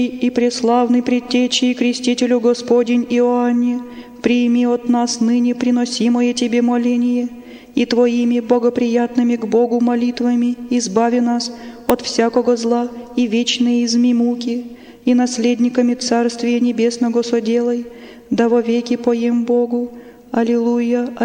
и преславный предтечи и крестителю Господень Иоанне, прими от нас ныне приносимое Тебе моление, и Твоими богоприятными к Богу молитвами избави нас от всякого зла и вечные изми муки, и наследниками Царствия Небесного соделай, да вовеки поем Богу. Аллилуйя.